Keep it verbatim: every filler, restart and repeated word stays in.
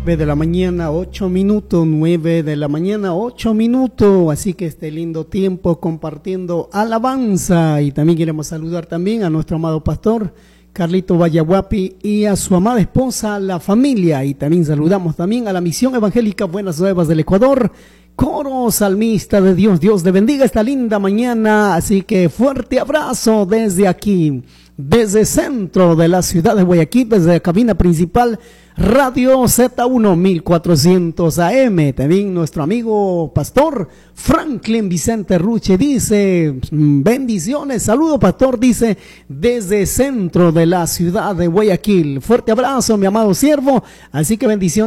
nueve de la mañana, ocho minutos, nueve de la mañana, ocho minutos, así que este lindo tiempo compartiendo alabanza. Y también queremos saludar también a nuestro amado pastor Carlito Vallaguapi y a su amada esposa, la familia. Y también saludamos también a la Misión Evangélica Buenas Nuevas del Ecuador, coro salmista de Dios. Dios te bendiga esta linda mañana, así que fuerte abrazo desde aquí, desde centro de la ciudad de Guayaquil, desde la cabina principal Radio Z uno mil cuatrocientos A M. También nuestro amigo pastor Franklin Vicente Ruche dice bendiciones, saludo pastor, dice desde centro de la ciudad de Guayaquil. Fuerte abrazo mi amado siervo, así que bendiciones.